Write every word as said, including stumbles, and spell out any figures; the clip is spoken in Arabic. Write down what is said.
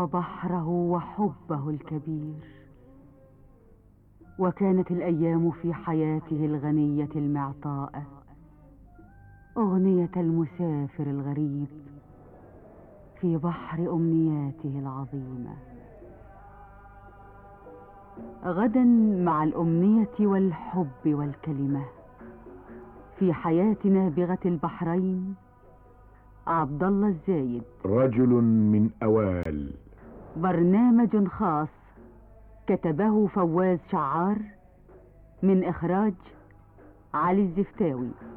وبحره وحبه الكبير. وكانت الأيام في حياته الغنية المعطاءة أغنية المسافر الغريب في بحر أمنياته العظيمة. غدا مع الأمنية والحب والكلمة في حياة نابغة البحرين عبد الله الزايد. رجل من أوال. برنامج خاص كتبه فواز شعار من إخراج علي الزفتاوي.